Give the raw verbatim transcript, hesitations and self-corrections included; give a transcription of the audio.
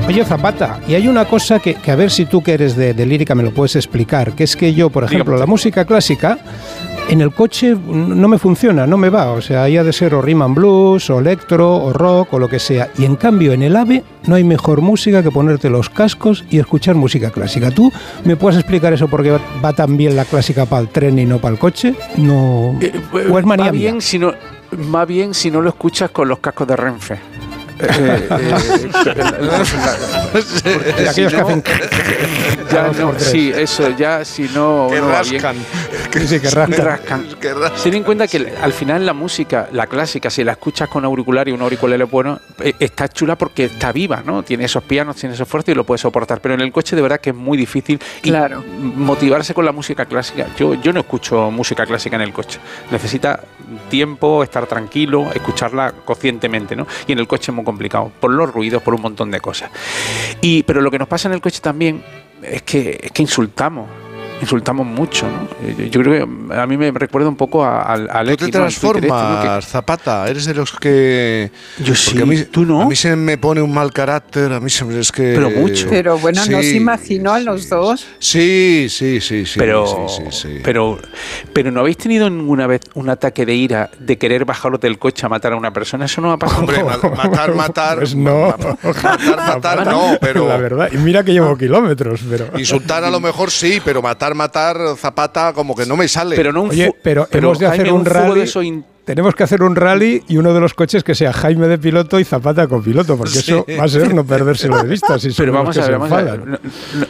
Oye, Zapata, y hay una cosa que, que a ver si tú que eres de, de lírica me lo puedes explicar, que es que yo, por ejemplo, Dígame. la música clásica, en el coche no me funciona, no me va, o sea, hay ha de ser o rhythm and blues, o electro, o rock, o lo que sea, y en cambio en el AVE no hay mejor música que ponerte los cascos y escuchar música clásica. ¿Tú me puedes explicar eso porque va tan bien la clásica para el tren y no para el coche? No, eh, ¿o es manía más bien mía? si no, más bien si no lo escuchas con los cascos de Renfe. Eh, eh, de aquellos si que no, hacen ya no, sí, eso, ya si no, que no va rascan, bien. que, sí, que rascan. rascan. Que rascan. Ten en cuenta que al final la música, la clásica, si la escuchas con auricular y un auricular es bueno, eh, está chula porque está viva, ¿no? Tiene esos pianos, tiene esos fuertes y lo puedes soportar. Pero en el coche de verdad que es muy difícil y Claro. motivarse con la música clásica. Yo, yo no escucho música clásica en el coche. Necesita tiempo, estar tranquilo, escucharla conscientemente, ¿no? Y en el coche es muy complicado, por los ruidos, por un montón de cosas. Y, pero lo que nos pasa en el coche también es que, es que insultamos. Insultamos mucho, ¿no? Yo creo que a mí me recuerda un poco a, a, a Alex. Tú te transformas, ¿no? que... Zapata, eres de los que... Yo sí, a mí, ¿tú no? A mí se me pone un mal carácter, a mí se me... es que... Pero mucho. Pero bueno, sí. no se imaginó a los dos. Sí, sí, sí, sí. Pero, sí, sí, sí. pero, pero ¿no habéis tenido ninguna vez un ataque de ira de querer bajaros del coche a matar a una persona? Eso no ha pasado. Hombre, ma- matar, matar... Pues no. Matar, matar, no, pero... La verdad, y mira que llevo kilómetros, pero... Insultar a lo mejor sí, pero matar, matar... Zapata como que no me sale. Pero no un Oye, fu- pero, pero hemos de Jaime, hacer un, un fuego rally. de eso in- Tenemos que hacer un rally y uno de los coches que sea Jaime de piloto y Zapata con piloto, porque Sí. eso va a ser no perdérselo de vista. Si son Pero los vamos que a se ver, vamos a ver. enfadan. No, no,